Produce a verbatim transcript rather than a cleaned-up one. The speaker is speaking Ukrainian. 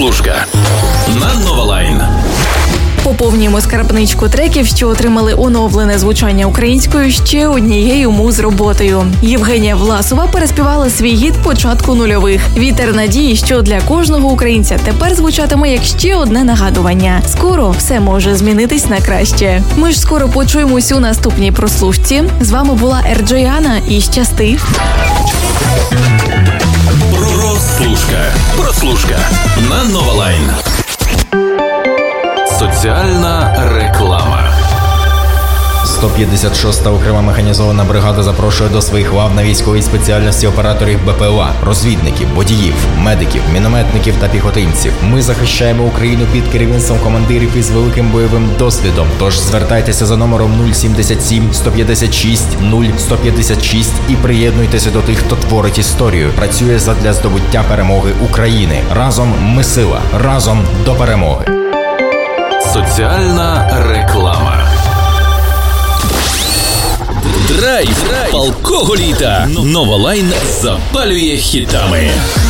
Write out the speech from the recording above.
Прослушка на Новолайн. Поповнюємо скарбничку треків, що отримали оновлене звучання українською ще однією муз-роботою. Євгенія Власова переспівала свій гіт початку нульових. «Вітер надії», що для кожного українця тепер звучатиме як ще одне нагадування. Скоро все може змінитись на краще. Ми ж скоро почуємось у наступній прослушці. З вами була Ерджояна і щасти. Прослушка. Прослушка на Новолайн. Соціальна реклама. сто п'ятдесят шоста окрема механізована бригада запрошує до своїх лав на військовій спеціальності операторів БПЛА, розвідників, водіїв, медиків, мінометників та піхотинців. Ми захищаємо Україну під керівництвом командирів із великим бойовим досвідом. Тож звертайтеся за номером нуль сімдесят сім сто п'ятдесят шість нуль сто п'ятдесят шість і приєднуйтеся до тих, хто творить історію. Працює задля здобуття перемоги України. Разом ми сила. Разом до перемоги. Соціальна реклама. Драйв палкого літа. Новолайн запалює хітами.